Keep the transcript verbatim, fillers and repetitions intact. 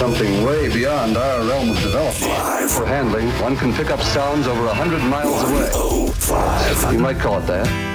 something way beyond our realm of development. Five. For handling, one can pick up sounds over a hundred miles away. Oh, five. You might call it that.